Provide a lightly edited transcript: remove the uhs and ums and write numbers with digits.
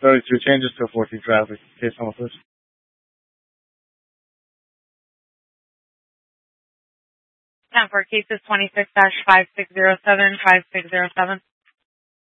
32 changes to 14 traffic. Case number, please. Now for cases 26-5607, 5607.